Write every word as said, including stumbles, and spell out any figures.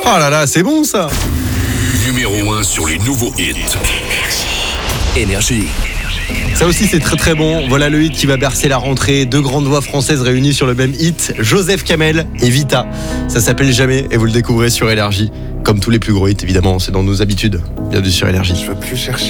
Oh là là, c'est bon ça. Numéro un sur les nouveaux hits. Énergie. Ça aussi c'est très très bon. Voilà le hit qui va bercer la rentrée. Deux grandes voix françaises réunies sur le même hit, Joseph Kamel et Vita. Ça s'appelle Jamais et vous le découvrez sur Énergie. Comme tous les plus gros hits évidemment, c'est dans nos habitudes. Bienvenue sur Énergie. Je veux plus chercher.